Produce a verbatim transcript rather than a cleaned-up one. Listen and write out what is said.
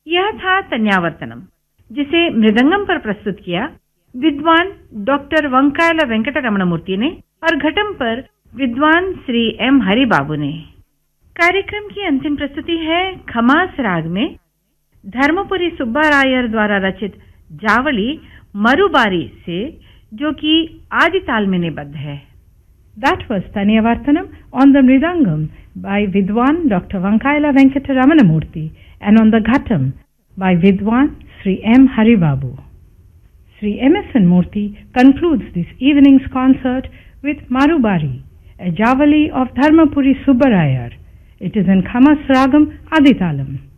यह था तन्यावर्तनम, जिसे मृदंगम पर प्रस्तुत किया विद्वान डॉक्टर वंकायला वेंकट रमणमूर्ति ने और घटम पर विद्वान श्री एम हरिबाबू ने। कार्यक्रम की अंतिम प्रस्तुति है खमास राग में धर्मपुरी सुब्बारायर द्वारा रचित जावली मरुबारी से, जो कि आदि ताल में निबद्ध है। That was Tanyavartanam on the Mridangam by Vidwan Doctor Vankaila Venkata Ramanamurthy and on the Ghatam by Vidwan Sri M. Haribabu. Sri M S N Murthy concludes this evening's concert with Marubari, a Javali of Dharmapuri Subbarayar. It is in Khamas Ragam Aditalam.